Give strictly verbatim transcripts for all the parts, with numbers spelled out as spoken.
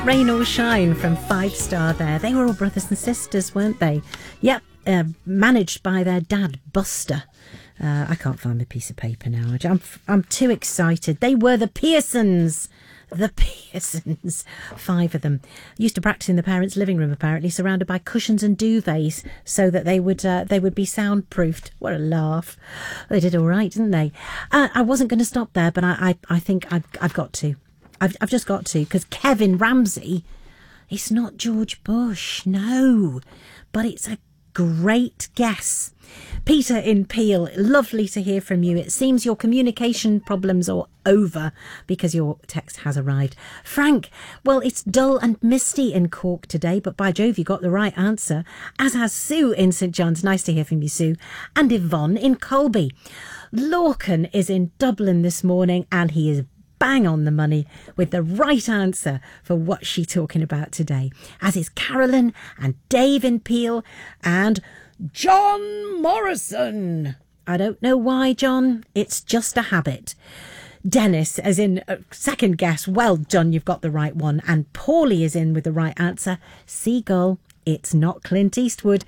Rain or Shine from Five Star there. They were all brothers and sisters, weren't they? Yep, uh, managed by their dad, Buster. Uh, I can't find my piece of paper now. I'm, I'm too excited. They were the Pearsons. The Pearsons. Five of them. Used to practice in the parents' living room, apparently, surrounded by cushions and duvets so that they would uh, they would be soundproofed. What a laugh. They did all right, didn't they? Uh, I wasn't going to stop there, but I, I, I think I've, I've got to. I've, I've just got to, because Kevin Ramsey, it's not George Bush, no, but it's a great guess. Peter in Peel, lovely to hear from you. It seems your communication problems are over because your text has arrived. Frank, well, it's dull and misty in Cork today, but by Jove, you got the right answer, as has Sue in St John's. Nice to hear from you, Sue. And Yvonne in Colby. Lorcan is in Dublin this morning, and he is bang on the money with the right answer for what she's talking about today, as is Carolyn and Dave in Peel and John Morrison. I don't know why, John. It's just a habit. Dennis, as in uh, second guess. Well done, you've got the right one. And Paulie is in with the right answer. Seagull, it's not Clint Eastwood.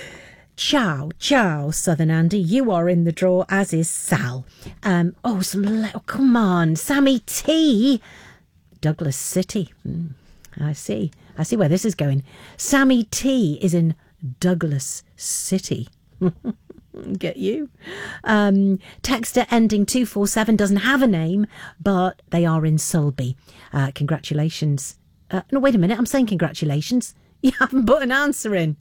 Ciao, ciao, Southern Andy. You are in the draw, as is Sal. Um, oh, some le- oh, come on, Sammy T. Douglas City. Mm, I see. I see where this is going. Sammy T is in Douglas City. Get you. Um, texter ending two four seven doesn't have a name, but they are in Sulby. Uh, congratulations. Uh, no, wait a minute. I'm saying congratulations. You haven't put an answer in.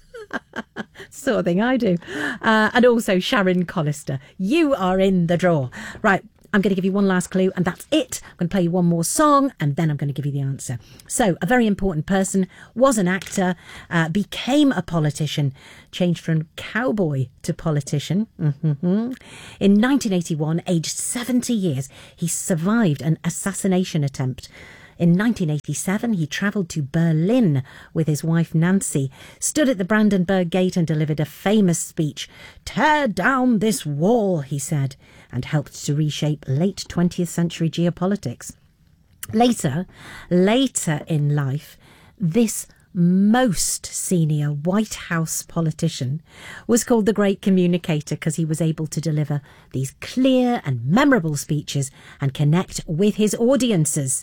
Sort of thing I do. Uh, and also Sharon Collister, you are in the draw. Right, I'm going to give you one last clue, and that's it. I'm going to play you one more song, and then I'm going to give you the answer. So, a very important person, was an actor, uh, became a politician, changed from cowboy to politician. Mm-hmm. In nineteen eighty-one, aged seventy years, he survived an assassination attempt. In nineteen eighty-seven, he travelled to Berlin with his wife Nancy, stood at the Brandenburg Gate and delivered a famous speech. "Tear down this wall," he said, and helped to reshape late twentieth century geopolitics. Later, later in life, this most senior White House politician was called the Great Communicator because he was able to deliver these clear and memorable speeches and connect with his audiences.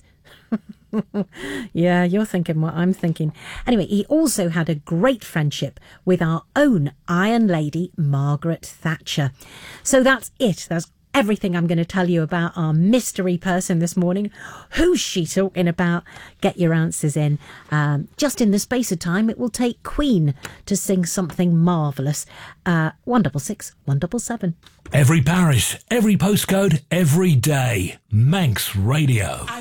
Yeah, you're thinking what I'm thinking. Anyway, he also had a great friendship with our own Iron Lady, Margaret Thatcher. So that's it. That's everything I'm going to tell you about our mystery person this morning. Who's she talking about? Get your answers in. Um, just in the space of time, it will take Queen to sing something marvellous. Uh, one double six, one double seven. Every parish, every postcode, every day. Manx Radio.